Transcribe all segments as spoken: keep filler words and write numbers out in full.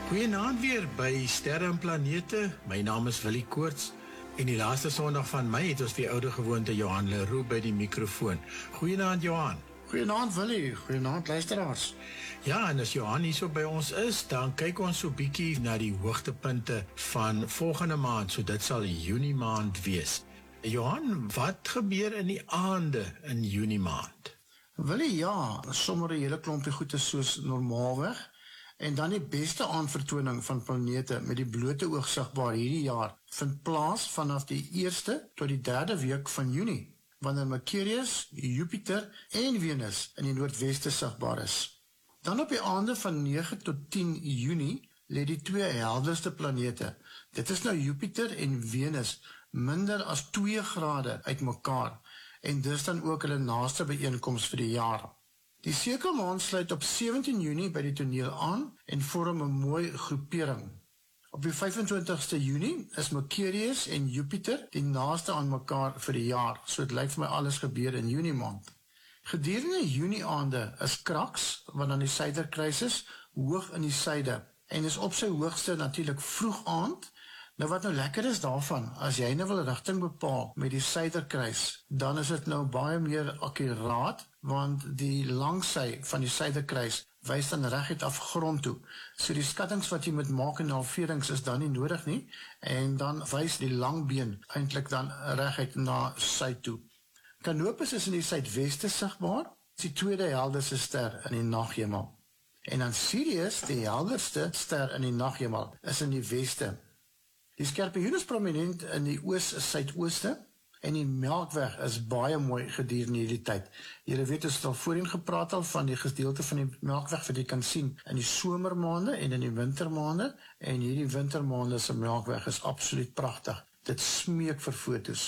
Goeienaand weer by Sterre en Planete. My naam is Willie Koorts en die laaste Sondag van Mei het ons die oude gewoonte Johan Leroux by die microfoon. Goeienaand Johan. Goeienaand Willie, goeienaand luisteraars. Ja, en as Johan hier so by ons is, dan kyk ons so bietjie na die hoogtepunte van volgende maand, so dit sal Junie maand wees. Johan, wat gebeur in die aande in Junie maand? Willie, ja, sommer 'n hele klompie goede soos normaalweg. En dan die beste aanvertoning van planete met die blote oog sigbaar hierdie jaar vind plaas vanaf die eerste tot die derde week van Junie, wanneer Mercurius, Jupiter en Venus in die noordweste sigbaar is. Dan op die aande van nege tot tien Junie lê die twee helderste planete. Dit is nou Jupiter en Venus minder as twee grade uit mekaar en dis dan ook hulle naaste byeenkoms vir die jaar. Die sekelmaan sluit op sewentien Junie by die toneel aan en vorm 'n mooi groepering. Op die vyf en twintigste Junie is Mercurius en Jupiter die naaste aan mekaar vir die jaar, so het lyk vir my alles gebeur in Junie maand. Gedurende Junie aande is Crux, wat aan die suiderkruis is, hoog in die suide en is op sy hoogste natuurlik vroeg aand. Nou wat nou lekker is daarvan, as jy nou wil rigting bepaal met die suiderkruis, dan is dit nou baie meer akkuraat, want die langsy van die suiderkruis wys dan reguit af grond toe. So die skattings wat jy moet maak in halverings is dan nie nodig nie, en dan wys die langbeen eintlik dan reguit na suid toe. Canopus is in die suidweste sigbaar, die tweede helderste ster in die naghemel. En dan Sirius, die helderste ster in die naghemel, is in die weste. Die Skorpioen is prominent in die oos-suidooste en die Melkweg is baie mooi gedurende hierdie tyd. Julle weet, ons het al voorheen gepraat al van die gedeelte van die Melkweg wat jy kan sien in die somermaande en in die wintermaande, en hierdie wintermaande se Melkweg is absoluut pragtig. Dit smeek vir foto's.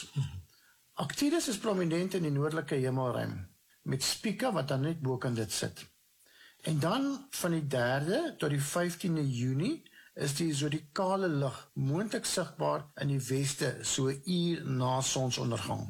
Arcturus is prominent in die noordelike hemelruim, met Spica wat dan net bo kan dit sit. En dan van die derde tot die vyftiende Junie is die zodiakale lig moontlik sigbaar in die weste, so 'n uur na sonsondergang.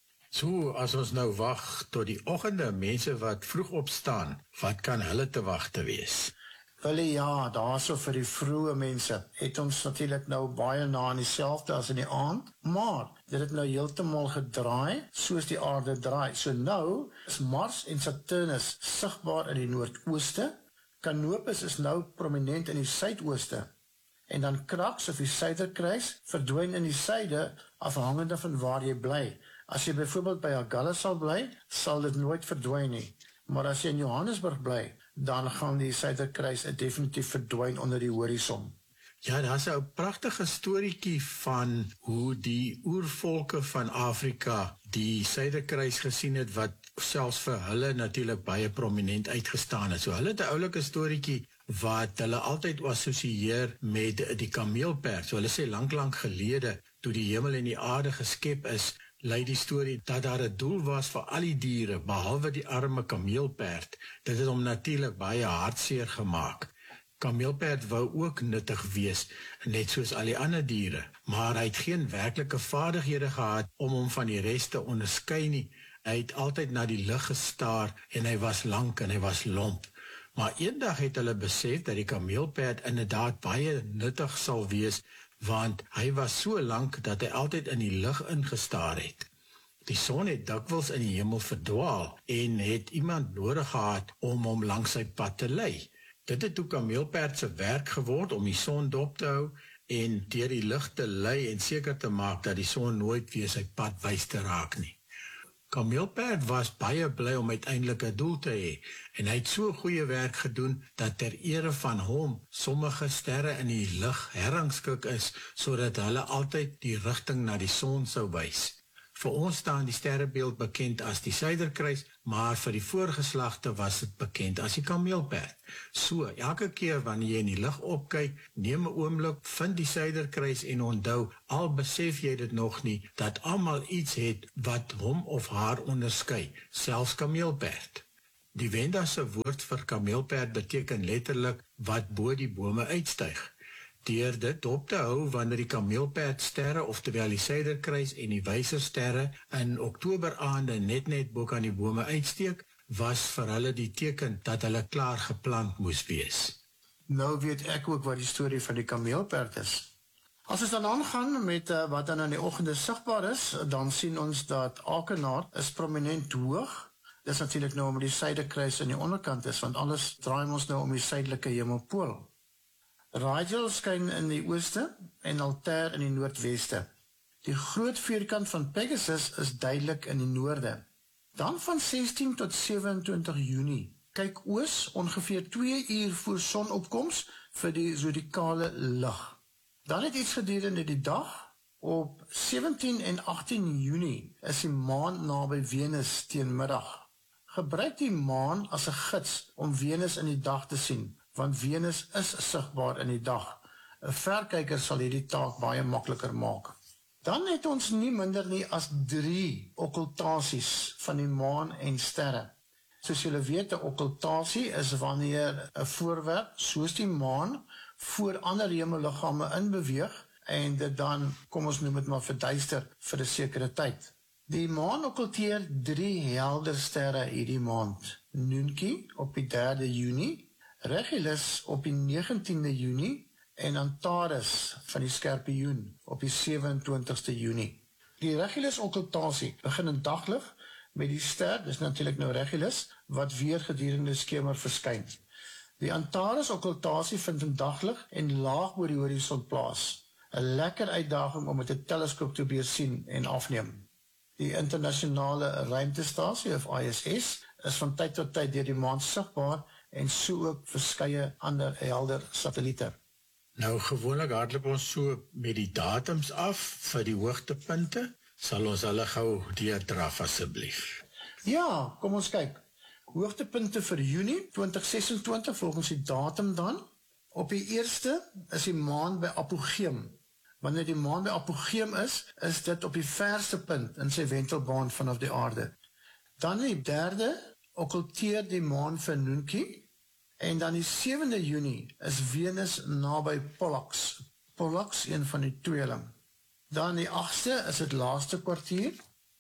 So, as ons nou wag tot die oggende, mense wat vroeg opstaan, wat kan hulle te wagte wees? Wel ja, daar so vir die vroeë mense, het ons natuurlik nou baie na in dieselfde as in die aand, maar dit het nou heeltemal gedraai, soos die aarde draai. So nou is Mars en Saturnus sigbaar in die noordooste, Canopus is nou prominent in die suidooste, en dan Crux of die suiderkruis verdwyn in die suide afhangende van waar jy bly. As jy byvoorbeeld by Agulhas sal bly, sal dit nooit verdwyn nie. Maar as jy in Johannesburg bly, dan gaan die suiderkruis definitief verdwyn onder die horison. Ja, daar is 'n pragtige storieetjie van hoe die oervolke van Afrika die suiderkruis gesien het, wat selfs vir hulle natuurlik baie prominent uitgestaan het. So hulle het 'n oulike storieetjie wat hulle altyd assosieer met die kameelperd. So hulle sê lank lank gelede, toe die hemel en die aarde geskep is, lei die storie dat daar 'n doel was vir al die diere, behalwe die arme kameelperd. Dit het hom natuurlik baie hartseer gemaak. Kameelperd wou ook nuttig wees, net soos al die ander diere, maar hy het geen werklike vaardighede gehad om hom van die res te onderskei nie. Hy het altyd na die lug gestaar en hy was lank en hy was lomp. Maar eendag het hulle besef dat die kameelperd inderdaad baie nuttig sal wees, want hy was so lank dat hy altyd in die lug ingestaar het. Die son het dikwels in die hemel verdwaal en het iemand nodig gehad om hom langs sy pad te lei. Dit het toe kameelperd se werk geword om die son dop te hou en deur die lig te lei en seker te maak dat die son nooit weer sy pad wys te raak nie. Kameelperd was baie bly om uiteindelik 'n doel te hê en hy het so goeie werk gedoen dat ter ere van hom sommige sterre in die lug herrangskik is sodat hulle altyd die rigting na die son sou wys. Vir ons staan die sterrebeeld bekend as die suiderkruis, maar vir die voorgeslagte was dit bekend as die kameelperd. So, elke keer wanneer jy in die lug opkyk, neem 'n oomblik, vind die suiderkruis en onthou, al besef jy dit nog nie, dat almal iets het wat hom of haar onderskei, selfs kameelperd. Die Wenda se woord vir kameelperd beteken letterlik wat bo die bome uitstyg. Deur dit op te hou wanneer die kameelperd sterre, oftewel die suiderkruis en die wysersterre in oktoberaande net net bo kan die bome uitsteek, was vir hulle die teken dat hulle klaar geplant moes wees. Nou weet ek ook wat die storie van die kameelperd is. As ons dan aangaan met uh, wat dan in die oggende sigbaar is, dan sien ons dat Akenaard is prominent hoog. Dis natuurlik nou omdat die suidekruis aan die onderkant is, want alles draai ons nou om die suidelike hemelpool. Rigel skyn in die ooste en Altair in die noordweste. Die groot vierkant van Pegasus is duidelik in die noorde. Dan van sestien tot sewe-en-twintig Junie, kyk oos ongeveer twee uur voor sonopkoms vir die zodikale lig. Dan het iets gedurende die dag. Op sewentien en agttien Junie is die maan naby Venus teen middag. Gebruik die maan as 'n gids om Venus in die dag te sien, want Venus is sigbaar in die dag. 'n Verkyker sal hierdie taak baie makliker maak. Dan het ons nie minder nie as drie okkultasies van die maan en sterre. Soos julle weet, 'n okkultasie is wanneer 'n voorwerp, soos die maan, voor ander hemelliggame inbeweeg en dit dan, kom ons noem dit maar, verduister vir 'n sekere tyd. Die maan okkulteer drie helder sterre hierdie maand. Noonkie op die derde Junie, Regulus op die negentiende Junie en Antares van die Skorpioen op die sewe-en-twintigste Junie. Die Regulus okkultasie begin in daglig met die ster, dis natuurlik nou Regulus, wat weer gedurende skemer verskyn. Die Antares okkultasie vind in daglig en laag oor die horison plaas. 'n Lekker uitdaging om met 'n teleskoop te probeer sien en afneem. Die internasionale ruimtestasie of I S S is van tyd tot tyd deur die maan sigbaar en so ook verskeie ander helder satelliete. Nou gewoonlik hardloop ons so met die datums af vir die hoogtepunte. Sal ons hulle gou deurdraf asseblief? Ja, kom ons kyk. Hoogtepunte vir Junie twintig sesentwintig volgens die datum dan. Op die eerste is die maan by apogeum. Wanneer die maan by apogeum is, is dit op die verste punt in sy wentelbaan vanaf die aarde. Dan die derde okkulteer die maan vir Noonkie. En dan die sewende Junie is Venus naby Pollux. Pollux, een van die tweeling. Dan die agste is het laaste kwartier.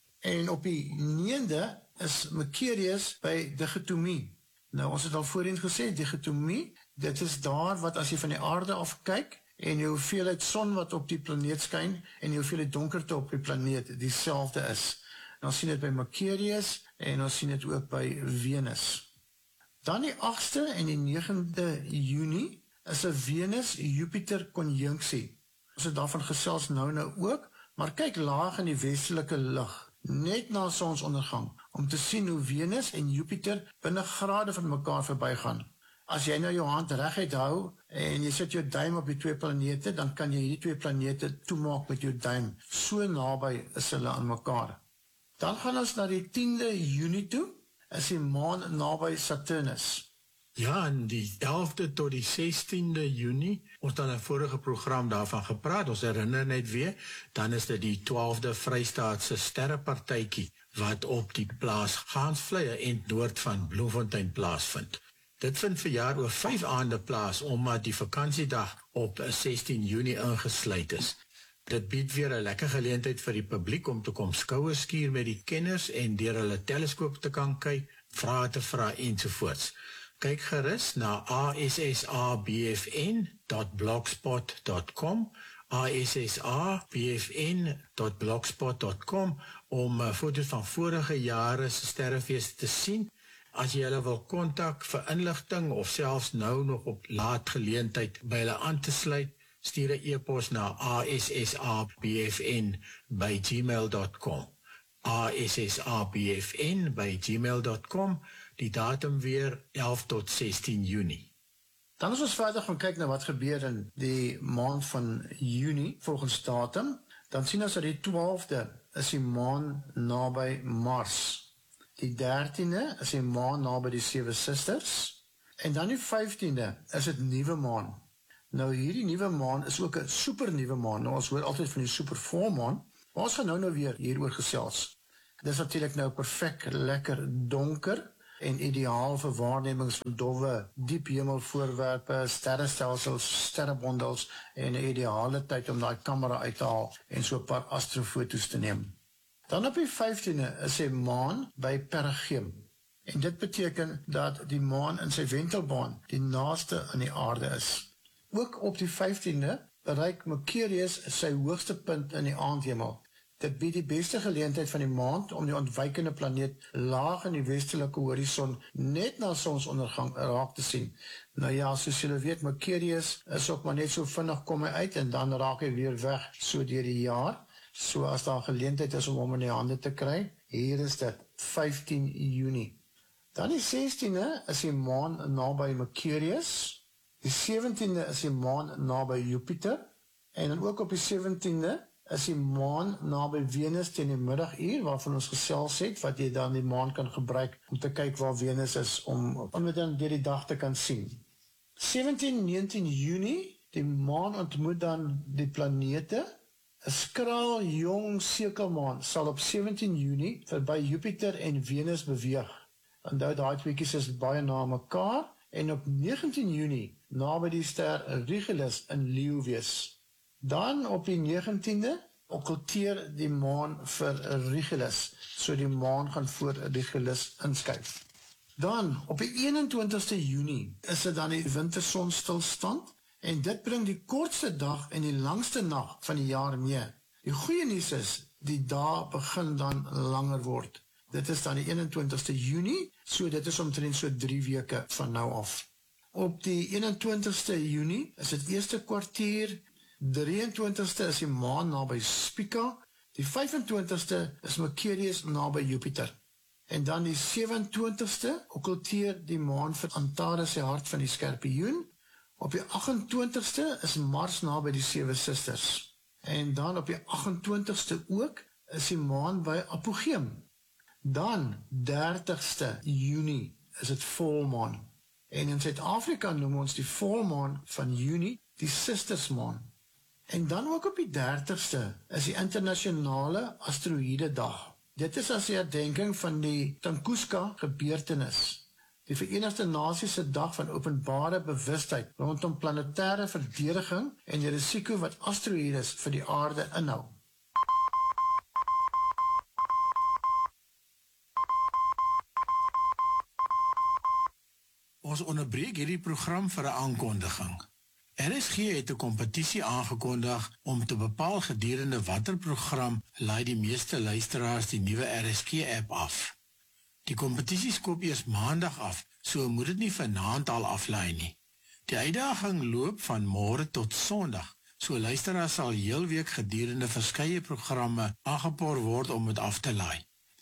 En op die negende is Mercurius by dichotomie. Nou, ons het al voorheen gesê, dichotomie, dit is daar wat as jy van die aarde af kyk, en die hoeveelheid son wat op die planeet skyn, en die hoeveelheid donkerte op die planeet dieselfde is. En ons sien dit by Mercurius, en ons sien dit ook by Venus. Dan die agste en die negende Junie is 'n Venus-Jupiter konjunksie. Ons het daarvan gesels nou nou ook, maar kyk laag in die westelike lug, net na sonsondergang, om te sien hoe Venus en Jupiter binne grade van mekaar verbygaan. As jy nou jou hand reguit hou en jy sit jou duim op die twee planete, dan kan jy hierdie twee planete toemaak met jou duim. So naby is hulle aan mekaar. Dan gaan ons na die tiende Junie toe, is die maan naby Saturnus. Ja, en die elfde tot die sestiende Junie, ons dan in 'n vorige program daarvan gepraat, ons herinner net weer, dan is dit die twaalfde Vrystaatse sterrepartytjie, wat op die plaas Gansvlei en noord van Bloemfontein plaasvind. Dit vind vir jaar oor vyf aande plaas, omdat die vakansiedag op sestien Junie ingesluit is. Dit bied weer 'n lekker geleentheid vir die publiek om te kom skoue skuur met die kenners en deur hulle teleskoop te kan kyk, vrae te vra ensovoorts. Kyk gerus na a s s a b f n dot blogspot dot com, a s s a b f n dot blogspot dot com, om uh, foto's van vorige jare se sterrefeeste te sien. As jy hulle wil kontak vir inligting of selfs nou nog op laat geleentheid by hulle aan te sluit, stuur 'n e-pos na a s s a b f n by gmail dot com. a s s a b f n by gmail dot com, die datum weer elf tot sestien Junie. Dan as ons verder gaan kyk na wat gebeur in die maand van Junie volgens datum, dan sien ons dat die twaalfde is die maan naby Mars. Die dertiende is die maan naby die Sewe Susters. En dan die vyftiende is dit nuwe maan. Nou hierdie nuwe maan is ook 'n super nuwe maan. Nou ons hoor altyd van die super volmaan, maar ons gaan nou nou weer hieroor gesels. Dit is natuurlik nou perfek lekker donker en ideaal vir waarnemings van dowwe diep hemelvoorwerpe, sterrestelsels, sterrebondels en 'n ideale tyd om daai kamera uit te haal en so 'n paar astrofoto's te neem. Dan op die vyftiende is die maan by Perigee. En dit beteken dat die maan in sy wentelbaan die naaste aan die aarde is. Ook op die vyftiende bereik Mercurius sy hoogste punt in die aandhemel. Dit bied die beste geleentheid van die maand om die ontwykende planeet laag in die westelike horison net na sonsondergang raak te sien. Nou ja, soos julle weet, Mercurius is ook maar net so vinnig kom hy uit en dan raak hy weer weg so deur die jaar. So as daar geleentheid is om hom in die hande te kry, hier is dit, vyftien Junie. Dan die sestiende is die maan naby Mercurius. Die sewentiende is die maan naby Jupiter. En dan ook op die sewentiende is die maan naby Venus teen die middaguur, waarvan ons gesels het, wat jy dan die maan kan gebruik om te kyk waar Venus is, om, om dit dan deur die dag te kan sien. sewentien negentien Junie, die maan ontmoet dan die planete. 'n Skraal jong sekelmaan sal op sewentien Junie verby Jupiter en Venus beweeg. Onthou, daai tweeetjies is baie na mekaar, en op negentien Junie naby die ster Regulus in Leeu wees. Dan op die negentiende okkulteer die maan vir Regulus, so die maan gaan voor Regulus inskuif. Dan op die eenentwintigste Junie is dit dan die wintersonstilstand, en dit bring die kortste dag en die langste nag van die jaar mee. Die goeie nuus is, die dae begin dan langer word. Dit is dan die eenentwintigste Junie, so dit is omtrent so drie weke van nou af. Op die eenentwintigste Junie is dit eerste kwartier, drieëntwintigste is die maan naby Spica, die vyfentwintigste is Mercurius naby Jupiter. En dan die sewenentwintigste okkulteer die maan vir Antares, sy hart van die skorpioen. Op die agentwintigste is Mars naby die sewe susters. En dan op die agentwintigste ook is die maan by Apogeum. Dan dertigste Junie is dit volmaan. En in Suid-Afrika noem ons die volmaan van Junie die Sistersmaan. En dan ook op die dertigste is die internasionale asteroïde dag. Dit is as die herdenking van die Tunguska gebeurtenis. Die Verenigde Nasies se dag van openbare bewustheid rondom planetêre verdediging en die risiko wat asteroïdes vir die aarde inhou. Ons onderbreek hierdie program vir 'n aankondiging. R S G het 'n kompetisie aangekondig om te bepaal gedurende watter program laai die meeste luisteraars die nuwe R S G-app af. Die kompetisie skop eers maandag af, so moet dit nie vanaand al aflaai nie. Die uitdaging loop van môre tot Sondag, so luisteraars sal heel week gedurende verskeie programme aangepoor word om dit af te laai.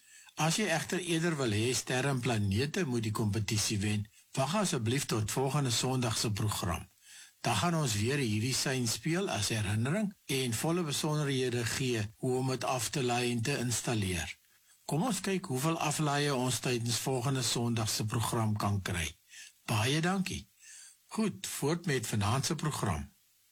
As jy egter eerder wil hê sterre en planete moet die kompetisie wen, wag asseblief tot volgende Sondag se program. Dan gaan ons weer hierdie sein speel as herinnering en volle besonderhede gee hoe om dit af te laai en te installeer. Kom ons kyk hoeveel aflaaie ons tydens volgende Sondag se program kan kry. Baie dankie. Goed, voort met vanaand se program.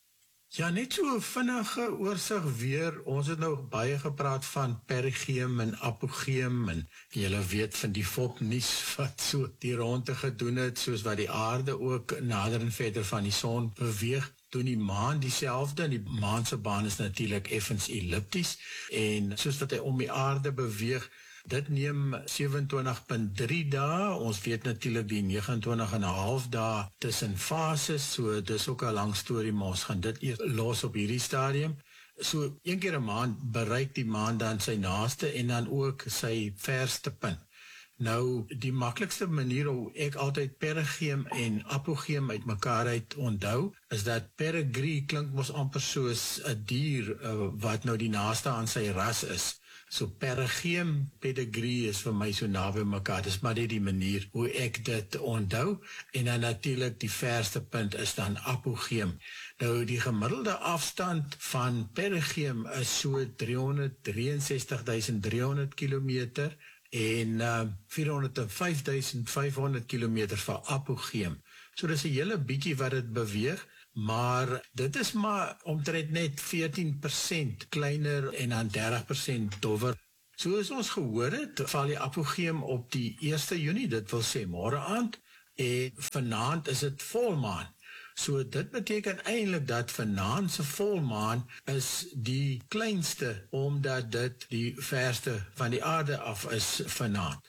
Ja, net so 'n vinnige oorsig weer. Ons het nou baie gepraat van perigeum en apogeum en julle weet van die fopnuus wat so die ronde gedoen het, soos wat die aarde ook nader en verder van die son beweeg. Doen die maan dieselfde, en die maan se baan is natuurlik effens ellipties, en soos wat hy om die aarde beweeg, dit neem sewentwintig komma drie dae. Ons weet natuurlik die neges en twintig komma vyf dae tussen fases, so dis ook 'n lang storie, maar ons gaan dit eers los op hierdie stadium. So een keer 'n maand bereik die maan dan sy naaste en dan ook sy verste punt. Nou, die maklikste manier hoe ek altyd perigeum en apogeum uit mekaar uit onthou, is dat peregrine klink mos amper soos 'n dier uh, wat nou die naaste aan sy ras is. So perigeum, pedigree is vir my so naby mekaar. Dis maar net die manier hoe ek dit onthou. En dan natuurlik die verste punt is dan apogeum. Nou die gemiddelde afstand van perigeum is so driehonderddrieënsestigduisend driehonderd kilometer en uh, vierhonderd en vyf duisend vyfhonderd kilometer vir apogeum. So dis 'n hele bietjie wat dit beweeg. Maar dit is maar omtrent net veertien persent kleiner en dan dertig persent dowwer. Soos ons gehoor het, val die apogeum op die eerste Junie, dit wil sê môre aand, en vanaand is dit volmaan. So dit beteken eintlik dat vanaand se volmaan is die kleinste, omdat dit die verste van die aarde af is vanaand.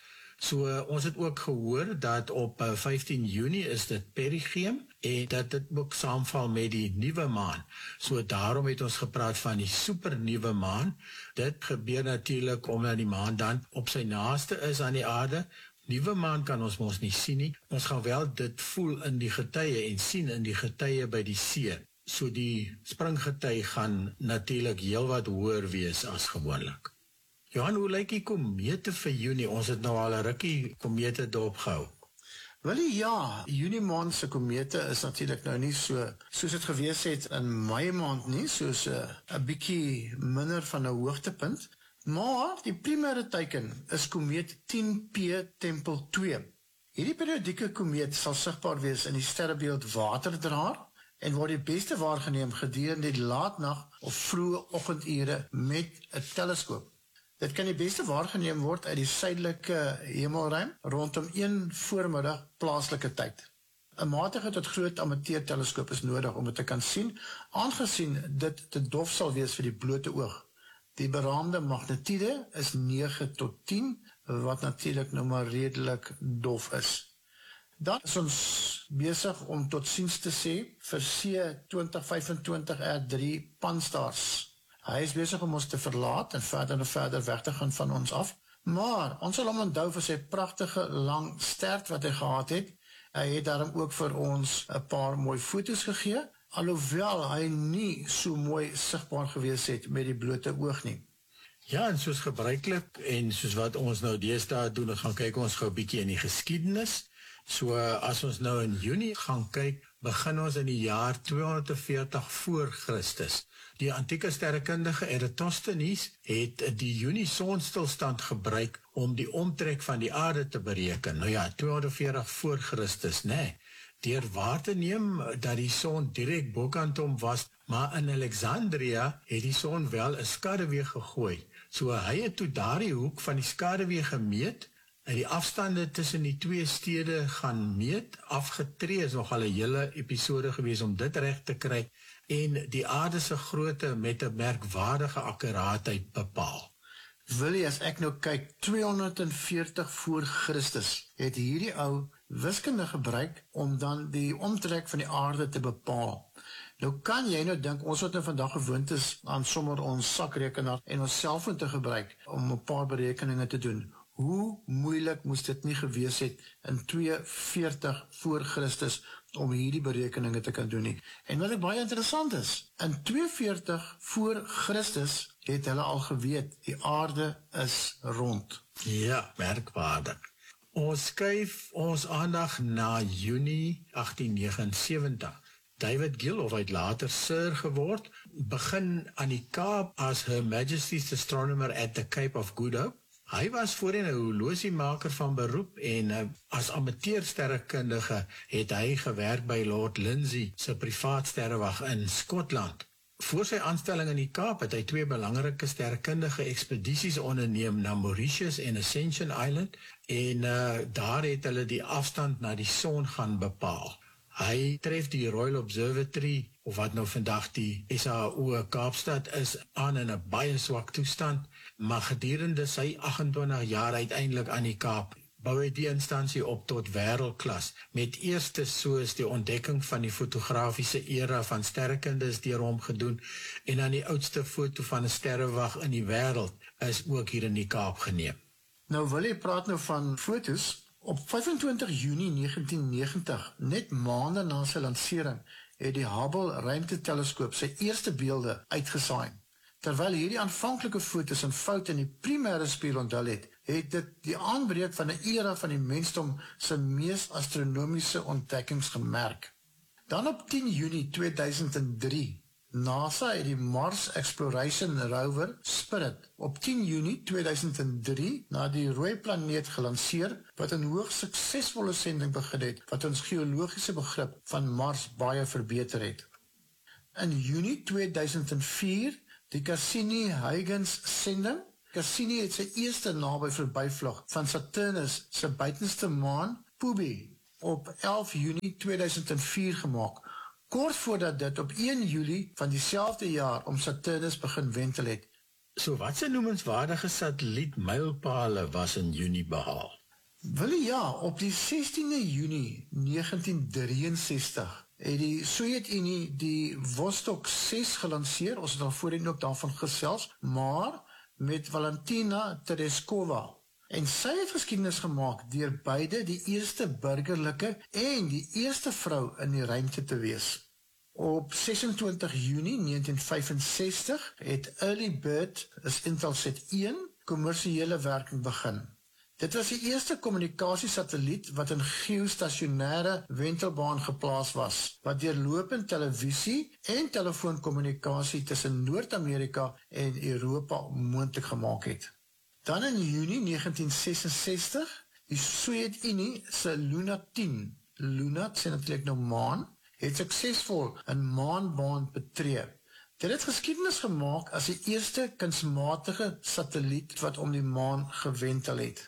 So uh, ons het ook gehoor dat op uh, vyftien Junie is dit perigeum en dat dit ook saamval met die nuwe maan. So daarom het ons gepraat van die supernuwe maan. Dit gebeur natuurlik omdat die maan dan op sy naaste is aan die aarde. Nuwe maan kan ons mos nie sien nie. Ons gaan wel dit voel in die getye en sien in die getye by die see. So die springgety gaan natuurlik heelwat hoër wees as gewoonlik. Johan, hoe lyk die komete vir Junie? Ons het nou al 'n rukkie komete dopgehou. Wel ja, Junie maand se komete is natuurlik nou nie so soos dit gewees het in Mei maand nie, soos 'n uh, 'n bietjie minder van 'n hoogtepunt, maar die primêre teiken is komeet tien P Tempel twee. Hierdie periodieke komeet sal sigbaar wees in die sterrebeeld Waterdraer en word die beste waargeneem gedurende die laatnag of vroeë oggendure met 'n teleskoop. Dit kan die beste waargeneem word uit die suidelike hemelruim rondom een voormiddag plaaslike tyd. 'n Matige tot groot amateurteleskoop is nodig om dit te kan sien, aangesien dit te dof sal wees vir die blote oog. Die beraamde magnitude is nege tot tien, wat natuurlik nou maar redelik dof is. Dan is ons besig om tot siens te sê vir C twintig vyfentwintig R drie Pan-STARRS. Hy is besig om ons te verlaat en verder en verder weg te gaan van ons af, maar ons sal hom onthou vir sy pragtige lang stert wat hy gehad het. Hy het daarom ook vir ons 'n paar mooi foto's gegee, alhoewel hy nie so mooi sigbaar gewees het met die blote oog nie. Ja, en soos gebruiklik en soos wat ons nou deesdae doen, dan gaan kyk ons gou 'n bietjie in die geskiedenis. So as ons nou in Junie gaan kyk, begin ons in die jaar tweehonderdveertig voor Christus. Die antieke sterrekundige Eratosthenes het die Junie sonstilstand gebruik om die omtrek van die aarde te bereken. Nou ja, tweehonderdveertig voor Christus, nee. Deur waar te neem dat die son direk bokant hom was, maar in Alexandria het die son wel 'n skaduwee gegooi. So hy het toe daardie hoek van die skaduwee gemeet, en die afstande tussen die twee stede gaan meet, afgetree is nogal 'n hele episode gewees om dit reg te kry, en die aarde se grootte met 'n merkwaardige akkuraatheid bepaal. Willie, as ek nou kyk, tweehonderdveertig voor Christus het hierdie ou wiskunde gebruik om dan die omtrek van die aarde te bepaal. Nou kan jy nou dink, ons wat nou vandag gewoond is aan sommer ons sakrekenaar en ons selfoon te gebruik om 'n paar berekeninge te doen. Hoe moeilik moes dit nie gewees het in tweehonderdveertig voor Christus om hierdie berekeninge te kan doen nie. En wat ek baie interessant is, in tweehonderdveertig voor Christus het hulle al geweet, die aarde is rond. Ja, merkwaardig. Ons skuif ons aandag na Junie agtien negenensewentig. David Gill, of hy het later Sir geword, begin aan die Kaap as Her Majesty's Astronomer at the Cape of Good Hope. Hy was voorheen 'n horlosiemaker van beroep en uh, as amateursterrekundige het hy gewerk by Lord Lindsay se privaat sterrewag in Skotland. Voor sy aanstelling in die Kaap het hy twee belangrike sterrekundige ekspedisies onderneem na Mauritius en Ascension Island en uh, daar het hulle die afstand na die son gaan bepaal. Hy tref die Royal Observatory, of wat nou vandag die S A O Kaapstad is, aan in 'n baie swak toestand, maar gedurende sy agentwintig jaar uiteindelik aan die Kaap, bou hy die instansie op tot wêreldklas, met eerste soos die ontdekking van die fotografiese era van sterrekunde is deur hom gedoen, en dan die oudste foto van 'n sterrewag in die wêreld is ook hier in die Kaap geneem. Nou wil jy praat nou van fotos. Op vyfentwintig Junie negentien negentig, net maande na sy lansering, het die Hubble ruimteteleskoop sy eerste beelde uitgesaai. Terwyl hierdie aanvanklike fotos en foute in die primêre spieël onthul het, het dit die aanbreek van 'n era van die mensdom se mees astronomiese ontdekkings gemerk. Dan op tien Junie tweeduisend drie, NASA het die Mars Exploration Rover Spirit op tien Junie tweeduisend drie na die rooi planeet gelanseer, wat 'n hoogs suksesvolle sending begin het, wat ons geologiese begrip van Mars baie verbeter het. In Junie tweeduisend vier, die Cassini-Huygens sending. Cassini het sy eerste naby verbyvlug van Saturnus se buitenste maan, Phoebe, op elf Junie tweeduisend vier gemaak, kort voordat dit op een Julie van dieselfde jaar om Saturnus begin wentel het. So wat se noemenswaardige satellietmylpale was in Junie behaal? Willie, ja, op die sestiende Junie negentien drieënsestig het die Sowjetunie die Vostok ses gelanseer, ons het al voorheen ook daarvan gesels, maar met Valentina Tereshkova. En sy het geskiedenis gemaak deur beide die eerste burgerlike en die eerste vrou in die ruimte te wees. Op sesentwintig Junie negentien vyfensestig het Early Bird, is Intelsat een, kommersiële werking begin. Dit was die eerste kommunikasiesatelliet wat in geostationêre wentelbaan geplaas was, wat deurlopend televisie en telefoonkommunikasie tussen Noord-Amerika en Europa moontlik gemaak het. Dan in Junie negentien sesensestig, die Sowjetunie se Luna tien, Luna sê natuurlik nou maan, het suksesvol 'n maanbaan betree. Dit het geskiedenis gemaak as die eerste kunsmatige satelliet wat om die maan gewentel het.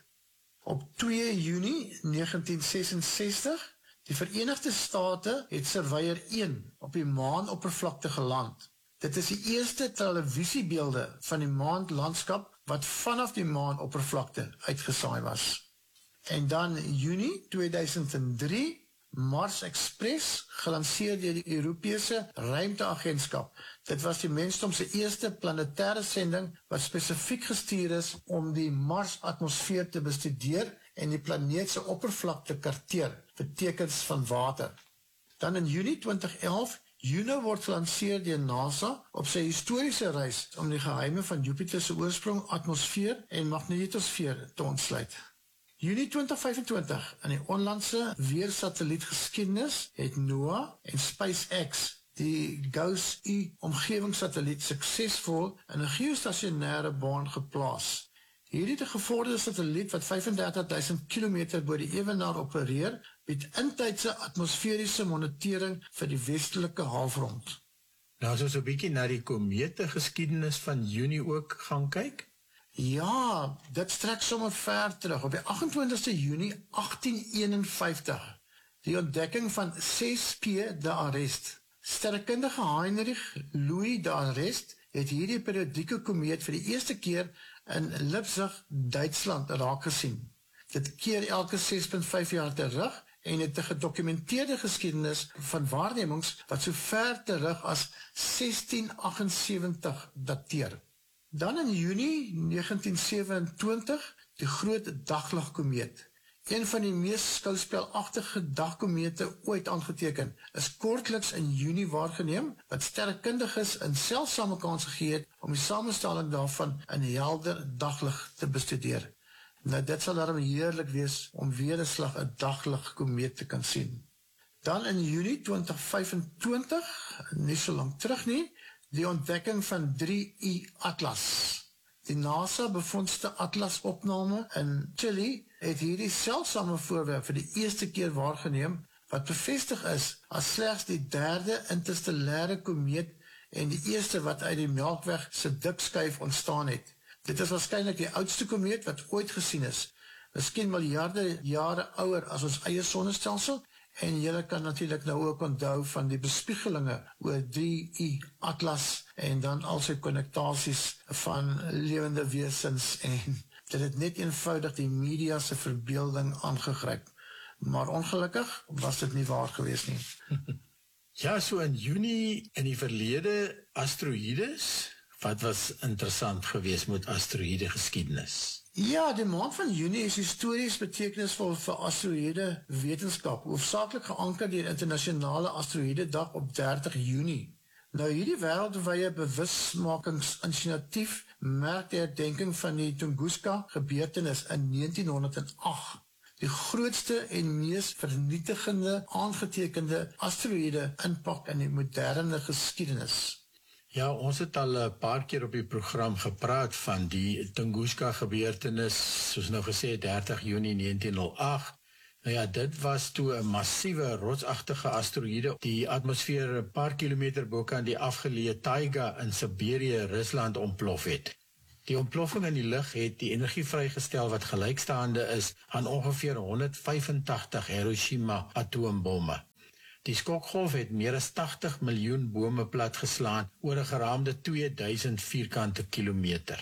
Op twee Junie negentien sesensestig, die Verenigde State het Surveyor een op die maanoppervlakte geland. Dit is die eerste televisiebeelde van die maanlandskap wat vanaf die maanoppervlakte uitgesaai was. En dan Junie tweeduisend drie, Mars Express, gelanseer deur die Europese Ruimteagentskap. Dit was die mensdom se eerste planetêre sending wat spesifiek gestuur is om die Mars-atmosfeer te bestudeer en die planeet se oppervlak te karteer, vir tekens van water. Dan in Junie twintig elf, Juno word gelanseer deur NASA op sy historiese reis om die geheime van Jupiter se oorsprong, atmosfeer en magnetosfeer te ontsluit. Junie twintig vyfentwintig, in die onlandse weersatelliet geskiedenis, het NOAA en SpaceX die Gauss-U omgewingssatelliet suksesvol in 'n geostationêre baan geplaas. Hierdie het 'n gevorderde satelliet wat vyfendertig duisend kilometer bo die ewenaar opereer, bied intydse atmosferiese monitering vir die westelike halfrond. Nou as ons 'n bietjie na die komete geskiedenis van Junie ook gaan kyk. Ja, dit strek sommer ver terug. Op die agentwintigste Junie agtien eenenvyftig, die ontdekking van ses P de Arrest. Sterrekundige Heinrich Louis de Arrest het hierdie periodieke komeet vir die eerste keer in Leipzig, Duitsland, raak gesien. Dit keer elke ses komma vyf jaar terug en het 'n gedokumenteerde geskiedenis van waarnemings wat so ver terug as sestien agsensewentig dateer. Dan in Junie negentien sewenentwintig, die groot dagligkomeet. Een van die mees skouspelagtige dagkomete ooit aangeteken, is kortliks in Junie waargeneem, wat sterrekundiges in seldsame kans gegee het om die samestelling daarvan in helder daglig te bestudeer. Nou dit sal daarom heerlik wees om weer 'n slag 'n dagligkomeet te kan sien. Dan in Junie twintig vyfentwintig, nie so lank terug nie, die ontdekking van drie I Atlas. Die NASA bevondste Atlas-opname in Chile het hierdie seldsame voorwerp vir die eerste keer waargeneem, wat bevestig is as slegs die derde interstellêre komeet en die eerste wat uit die Melkweg se dikskyf ontstaan het. Dit is waarskynlik die oudste komeet wat ooit gesien is, miskien miljarde jare ouer as ons eie sonnestelsel, en julle kan natuurlik nou ook onthou van die bespiegelinge oor drie I Atlas en dan al sy konnektasies van lewende wesens, en dit het net eenvoudig die media se verbeelding aangegryp. Maar ongelukkig was dit nie waar gewees nie. Ja, so in Junie in die verlede asteroïdes, wat was interessant geweest met asteroïde geskiedenis? Ja, die maand van Junie is histories betekenisvol vir asteroïde wetenskap, hoofsaaklik geanker deur internasionale asteroïde dag op dertig Junie. Nou hierdie wêreldwye bewusmakingsinisiatief merk die herdenking van die Tunguska gebeurtenis in negentien honderd agt. Die grootste en mees vernietigende aangetekende asteroïde impak in die moderne geskiedenis. Ja, ons het al 'n paar keer op die program gepraat van die Tunguska gebeurtenis, soos nou gesê dertig Junie negentien nul agt. Nou ja, dit was toe 'n massiewe rotsagtige asteroïde die atmosfeer 'n paar kilometer bokant die afgeleë taiga in Siberië, Rusland ontplof het. Die ontploffing in die lug het die energie vrygestel wat gelykstaande is aan ongeveer honderdvyfentagtig Hiroshima atoombomme. Die skokgolf het meer as tagtig miljoen bome platgeslaan oor 'n geraamde tweeduisend vierkante kilometer.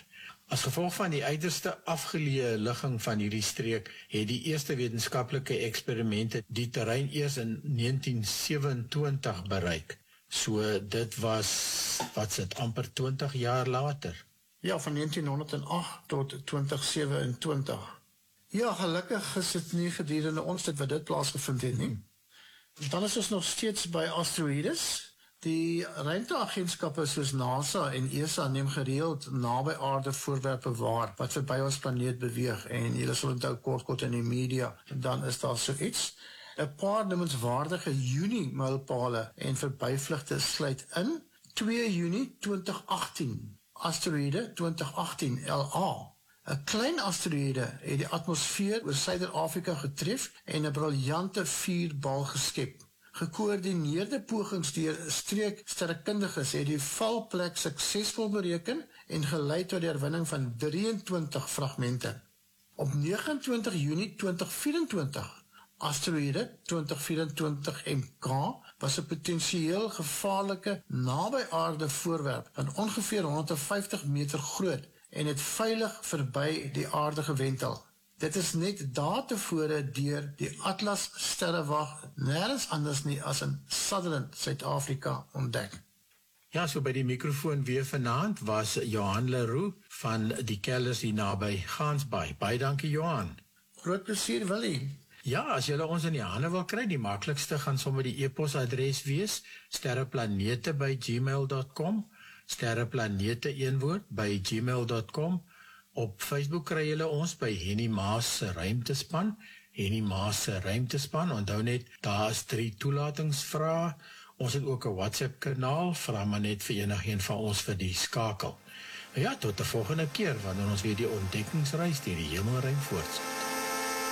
As gevolg van die uiterste afgeleë ligging van hierdie streek, het die eerste wetenskaplike eksperimente die terrein eers in negentien sewenentwintig bereik. So dit was, wat is dit, amper twintig jaar later. Ja, van negentien honderd agt tot twintig sewenentwintig. Ja, gelukkig is dit nie gedurende ons dit wat dit plaasgevind het nie. Dan is ons nog steeds by asteroïdes. Die ruimteagentskappe soos NASA en E S A neem gereeld naby aarde voorwerpe waar wat verby ons planeet beweeg, en julle sal onthou kort kort in die media, dan is daar so iets. 'n Paar noemenswaardige Junie-mylpale en verbyvlugte sluit in twee Junie twintig agtien, asteroïde twintig agtien L A. 'n Klein asteroïde het die atmosfeer oor Suider-Afrika getref en 'n briljante vuurbal geskep. Gekoördineerde pogings deur streeksterrekundiges het die valplek suksesvol bereken en gelei tot die herwinning van drieëntwintig fragmente. Op negenentwintig Junie twintig vyerentwintig, asteroïde twintig vyerentwintig M K was 'n potensieel gevaarlike naby aarde voorwerp van ongeveer honderdvyftig meter groot en het veilig verby die aarde gewentel. Dit is net daar tevore deur die Atlas sterrewag nêrens anders nie as in Sutherland, Suid-Afrika ontdek. Ja, so by die mikrofoon weer vanaand was Johan Leroux van die kelders hier naby Gansbaai. Baie dankie, Johan. Groot plesier, Willie. Ja, as julle ons in die hande wil kry, die maklikste gaan sommer die e-posadres wees, sterreplanete by gmail dot com, sterreplanete een woord by gmail dot com. Op Facebook kry julle ons by Henny Maas se Ruimtespan, Henny Maas se Ruimtespan. Onthou net, daar is drie toelatingsvrae. Ons het ook 'n WhatsApp kanaal, vra maar net vir enigeen van ons vir die skakel. Ja, tot die volgende keer wanneer ons weer die ontdekkingsreis deur die hemelruim voortsit.